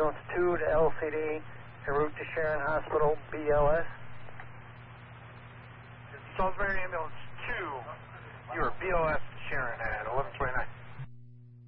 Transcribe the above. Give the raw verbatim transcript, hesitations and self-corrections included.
Ambulance two to L C D, en route to Sharon Hospital, B L S. Salisbury Ambulance two, you're B L S